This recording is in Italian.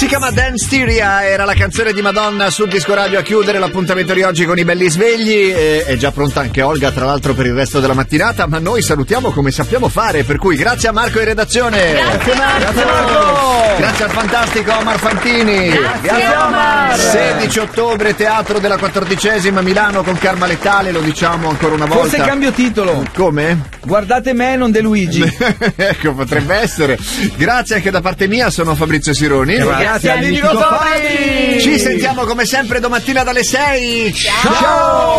Si chiama Dance Styria, era la canzone di Madonna sul disco radio a chiudere l'appuntamento di oggi con i belli svegli. È già pronta anche Olga, tra l'altro, per il resto della mattinata, ma noi salutiamo come sappiamo fare, per cui grazie a Marco in redazione. Grazie Marco. Grazie al fantastico Omar Fantini. Grazie Omar. 16 ottobre, Teatro della 14ª, Milano, con Karma Letale, lo diciamo ancora una volta. Forse cambio titolo. Come? Guardate me, non De Luigi. Ecco, potrebbe essere. Grazie anche da parte mia, sono Fabrizio Sironi. Grazie a Nino Tofani. Ci sentiamo come sempre domattina dalle 6. Ciao.